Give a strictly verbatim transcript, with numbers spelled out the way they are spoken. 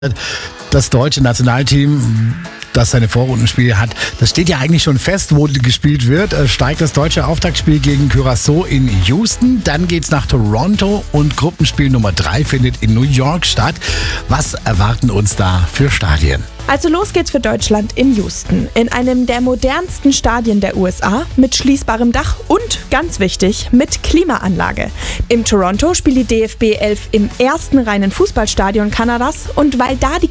Das deutsche Nationalteam, das seine Vorrundenspiele hat, das steht ja eigentlich schon fest, wo gespielt wird. Steigt das deutsche Auftaktspiel gegen Curaçao in Houston, dann geht's nach Toronto und Gruppenspiel Nummer drei findet in New York statt. Was erwarten uns da für Stadien? Also los geht's für Deutschland in Houston, in einem der modernsten Stadien der U S A, mit schließbarem Dach und, ganz wichtig, mit Klimaanlage. In Toronto spielt die D F B elf im ersten reinen Fußballstadion Kanadas und weil da die